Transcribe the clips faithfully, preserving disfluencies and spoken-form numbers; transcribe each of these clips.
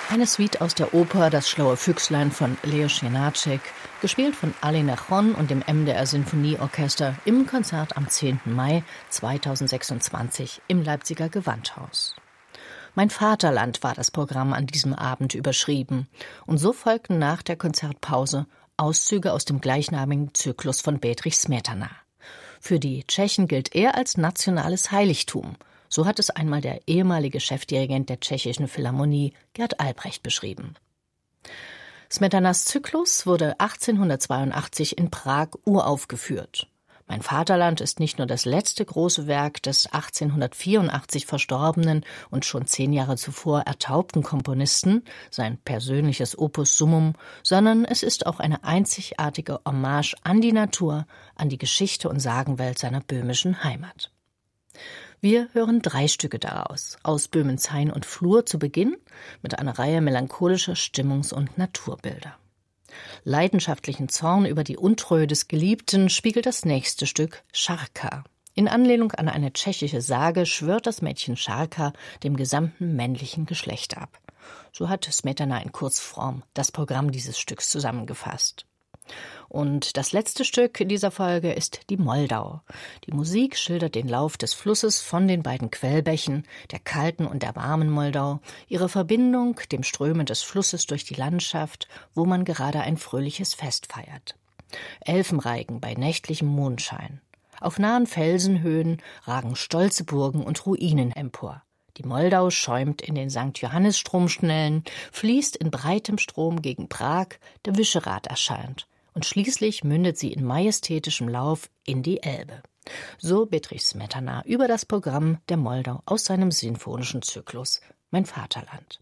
Eine Suite aus der Oper Das schlaue Füchslein von Leos Janáček, gespielt von Ali Nachon und dem M D R Sinfonieorchester im Konzert am zehnten Mai zweitausendsechsundzwanzig im Leipziger Gewandhaus. Mein Vaterland war das Programm an diesem Abend überschrieben, und so folgten nach der Konzertpause Auszüge aus dem gleichnamigen Zyklus von Bedřich Smetana. Für die Tschechen gilt er als nationales Heiligtum. So hat es einmal der ehemalige Chefdirigent der Tschechischen Philharmonie, Gert Albrecht, beschrieben. Smetanas Zyklus wurde achtzehnhundertzweiundachtzig in Prag uraufgeführt. Mein Vaterland ist nicht nur das letzte große Werk des achtzehnhundertvierundachtzig verstorbenen und schon zehn Jahre zuvor ertaubten Komponisten, sein persönliches Opus Summum, sondern es ist auch eine einzigartige Hommage an die Natur, an die Geschichte und Sagenwelt seiner böhmischen Heimat. Wir hören drei Stücke daraus, aus Böhmens Hain und Flur zu Beginn, mit einer Reihe melancholischer Stimmungs- und Naturbilder. Leidenschaftlichen Zorn über die Untreue des Geliebten spiegelt das nächste Stück Šárka. In Anlehnung an eine tschechische Sage schwört das Mädchen Šárka dem gesamten männlichen Geschlecht ab. So hat Smetana in Kurzform das Programm dieses Stücks zusammengefasst. Und das letzte Stück in dieser Folge ist die Moldau. Die Musik schildert den Lauf des Flusses von den beiden Quellbächen, der kalten und der warmen Moldau, ihre Verbindung, dem Strömen des Flusses durch die Landschaft, wo man gerade ein fröhliches Fest feiert. Elfenreigen bei nächtlichem Mondschein. Auf nahen Felsenhöhen ragen stolze Burgen und Ruinen empor. Die Moldau schäumt in den Sankt Johannis-Stromschnellen, fließt in breitem Strom gegen Prag, der Vyšehrad erscheint. Und schließlich mündet sie in majestätischem Lauf in die Elbe. So Bedřich Smetana über das Programm der Moldau aus seinem sinfonischen Zyklus Mein Vaterland.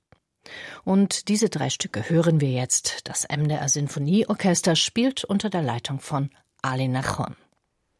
Und diese drei Stücke hören wir jetzt. Das M D R Sinfonieorchester spielt unter der Leitung von Ali Nachon.